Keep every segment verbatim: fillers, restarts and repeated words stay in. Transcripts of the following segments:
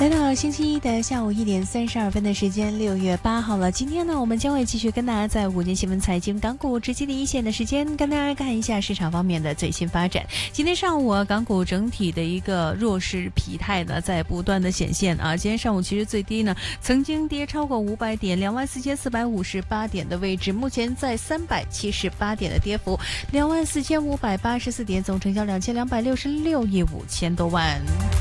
来到星期一的下午一点三十二分的时间，六月八号了。今天呢，我们将会继续跟大家在午间新闻财经港股直击的一线的时间，跟大家看一下市场方面的最新发展。今天上午啊，港股整体的一个弱势疲态呢，在不断的显现啊。今天上午其实最低呢，曾经跌超过五百点，两万四千四百五十八点的位置，目前在三百七十八点的跌幅，两万四千五百八十四点，总成交两千两百六十六亿五千多万。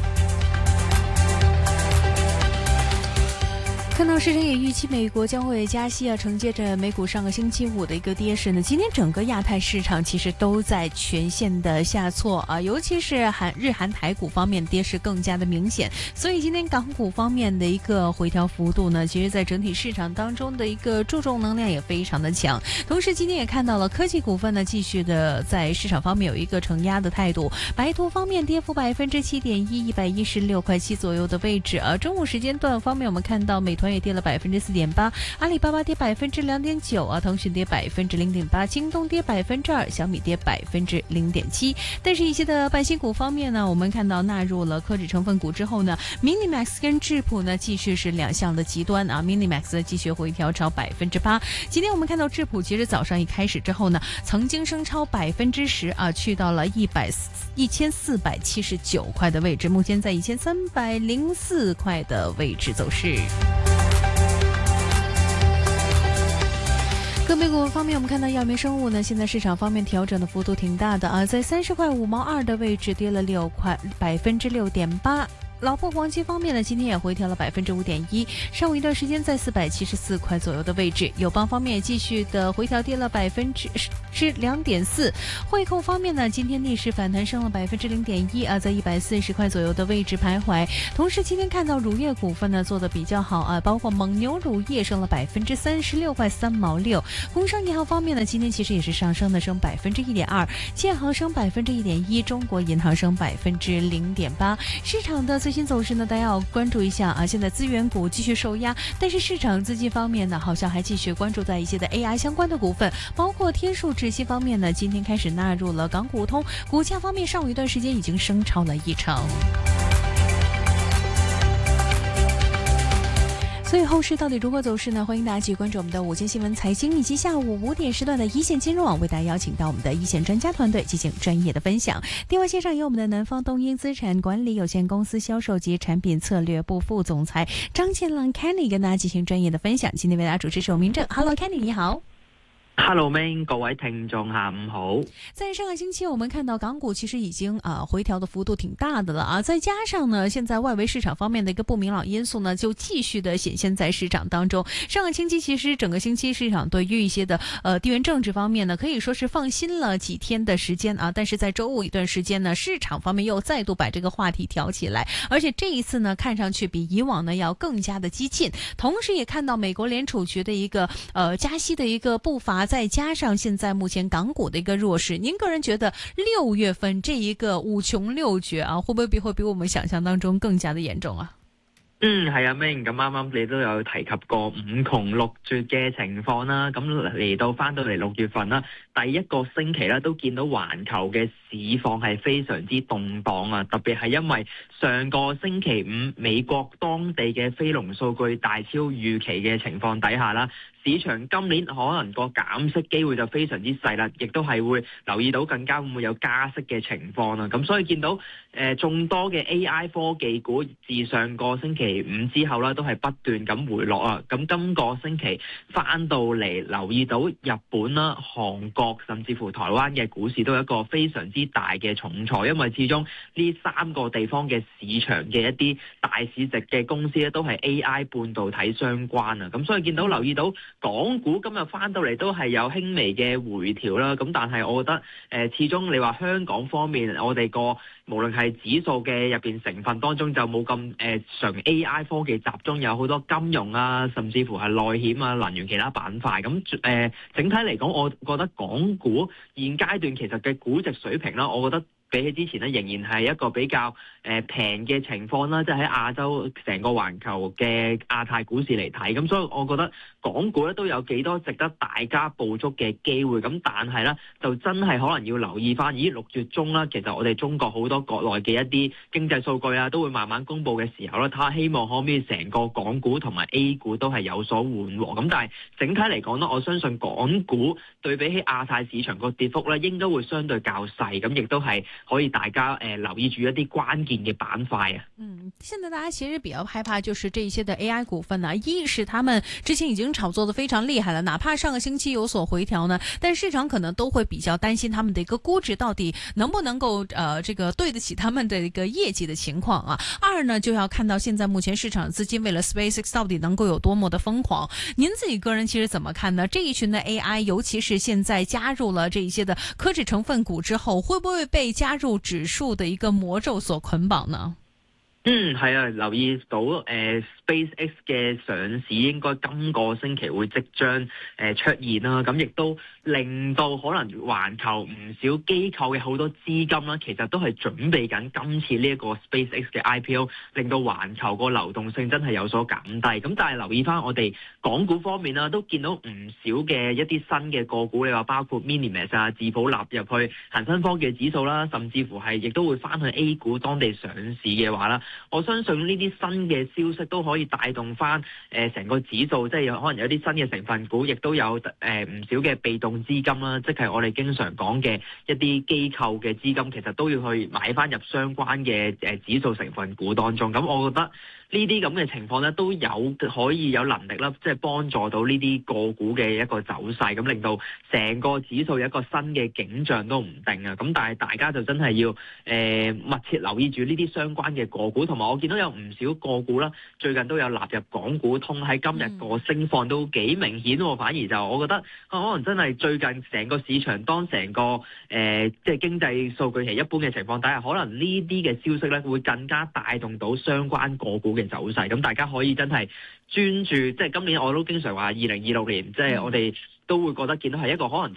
看到市场也预期美国将会加息啊，承接着美股上个星期五的一个跌势呢，今天整个亚太市场其实都在全线的下挫啊，尤其是韩日韩台股方面跌势更加的明显，所以今天港股方面的一个回调幅度呢，其实在整体市场当中的一个注重能量也非常的强。同时今天也看到了科技股份呢继续的在市场方面有一个承压的态度，白图方面跌幅百分之七点一，一百一十六块七左右的位置啊。中午时间段方面，我们看到美团也跌了百分之四点八，阿里巴巴跌百分之两点九啊，腾讯跌百分之零点八，京东跌百分之二，小米跌百分之零点七。但是一些的半新股方面呢，我们看到纳入了科指成分股之后呢 ，Minimax 跟智普呢继续是两项的极端啊 ，Minimax 呢继续回调超百分之八。今天我们看到智普其实早上一开始之后呢，曾经升超百分之十啊，去到了一百一千四百七十九块的位置，目前在一千三百零四块的位置走势。个美股方面，我们看到药明生物呢，现在市场方面调整的幅度挺大的啊，在三十块五毛二的位置跌了六块，百分之六点八。老破黄金方面呢，今天也回调了百分之五点一，上午一段时间在四百七十四块左右的位置。友邦方面也继续的回调，跌了百分之是两点四。汇控方面呢，今天逆势反弹升了百分之零点一啊，在一百四十块左右的位置徘徊。同时今天看到乳业股份呢做的比较好啊，包括蒙牛乳业升了百分之三十六块三毛六。工商银行方面呢，今天其实也是上升的，升百分之一点二，建行升百分之一点一，中国银行升百分之零点八。市场的最新走势呢，大家要关注一下啊。现在资源股继续受压，但是市场资金方面呢，好像还继续关注在一些的 A I 相关的股份，包括天数智新方面呢，今天开始纳入了港股通，股价方面上午一段时间已经升超了一成。所以后市到底如何走势呢？欢迎大家继续关注我们的午间新闻财经，以及下午五点时段的一线金融网，为大家邀请到我们的一线专家团队进行专业的分享。电话线上有我们的南方东英资产管理有限公司销售及产品策略部副总裁张建浪 Kenny 跟大家进行专业的分享。今天为大家主持是我明正 ，Hello Kenny 你好。 Hello Ming， 各位聽眾下午好。 在上個星期我們看到港股其實已經啊、呃、回調的幅度挺大的了啊，再加上呢現在外圍市場方面的一個不明朗因素呢，就繼續的顯現在市場當中。上個星期其實整個星期市場對於一些的呃地緣政治方面呢，可以說是放心了幾天的時間啊，但是在周五一段時間呢，市場方面又再度把這個話題挑起來，而且這一次呢看上去比以往呢要更加的激進，同時也看到美國聯儲局的一個呃加息的一個步伐，再加上現在目前港股的一個弱勢，您個人覺得六月份這一個五窮六絕啊，會不會比會比我們想象當中更加的嚴重啊？ 嗯，係啊 Ming， 咁啱啱你都有提及過五窮六絕嘅情況啦。咁嚟到翻到嚟六月份啦，第一個星期啦，都見到環球嘅市況係非常之動盪啊！特別係因為上個星期五美國當地嘅非農數據大超預期嘅情況底下啦，市場今年可能個減息機會就非常之細啦，亦都係會留意到更加會唔會有加息嘅情況啦。咁所以見到誒眾、呃、多嘅 A I 科技股自上個星期五之後啦，都係不斷咁回落啊！咁今個星期翻到嚟留意到日本啦、韓國甚至乎台灣嘅股市都有一個非常之大嘅重挫，因為始終呢三個地方嘅市場嘅一啲大市值嘅公司咧，都係 A I 半導體相關啊！咁所以見到留意到港股今日翻到嚟都係有輕微嘅回調啦。咁但係我覺得誒、呃，始終你話香港方面，我哋個無論係指數嘅入邊成分當中就冇咁誒純 A I 科技集中，有好多金融啊，甚至乎係內險啊、能源其他板塊。咁誒、呃、整體嚟講，我覺得港股現階段其實嘅估值水平啦，我覺得比起之前咧，仍然係一個比較誒平嘅情況啦，即係喺亞洲成個環球嘅亞太股市嚟睇，咁所以我覺得港股咧都有幾多值得大家捕捉嘅機會，咁但係咧就真係可能要留意翻，咦六月中啦，其實我哋中國好多國內嘅一啲經濟數據啊，都會慢慢公布嘅時候咧，睇下希望可唔可以成個港股同埋 A 股都係有所緩和，咁但係整體嚟講咧，我相信港股對比起亞太市場個跌幅咧，應該會相對較細，咁亦都係可以大家誒、呃、留意住一啲關鍵嘅板塊啊。 嗯，現在大家其實比較害怕就是這些的 A I 股份呢、啊，一是他們之前已經炒作得非常厲害了，哪怕上個星期有所回調呢，但市場可能都會比較擔心他們的一個估值到底能不能夠呃這個對得起他們的一個業績的情況啊。二呢就要看到現在目前市場資金為了 SpaceX 到底能夠有多麼的瘋狂。您自己個人其實怎麼看呢？這一群的 A I， 尤其是現在加入了這一些的科技成分股之後，會不會被加入指數的一個魔咒所捆綁呢？ 嗯，係啊，留意到誒、呃、SpaceX 嘅上市應該今個星期會即將誒、呃、出現啦，咁亦都令到可能環球唔少機構嘅好多資金啦，其實都係準備緊今次呢一個 SpaceX 嘅 I P O， 令到環球個流動性真係有所減低。咁但係留意翻我哋港股方面啦，都見到唔少嘅一啲新嘅個股，你話包括 Minimax 啊、智普納入去恒生科技指數啦，甚至乎係亦都會翻去 A 股當地上市嘅話啦。我相信呢啲新嘅消息都可以帶動翻誒成個指數，即係有可能有啲新嘅成分股，亦都有誒唔、呃、少嘅被動資金啦，即係我哋經常講嘅一啲機構嘅資金，其實都要去買翻入相關嘅誒、呃、指數成分股當中。咁我覺得呢啲咁嘅情況咧，都有可以有能力啦，即係幫助到呢啲個股嘅一個走勢，咁令到成個指數有一個新嘅景象都唔定啊！咁但係大家就真係要誒、呃、密切留意住呢啲相關嘅個股，同埋我見到有唔少個股啦，最近都有納入港股通，喺今日個升況都幾明顯喎。反而就我覺得可能真係最近成個市場當成個誒、呃、即係經濟數據係一般嘅情況底下，可能呢啲嘅消息咧會更加帶動到相關個股嘅走勢，咁大家可以真係專注，即係今年我都經常話二零二六年，即係我哋都會覺得見到係一個可能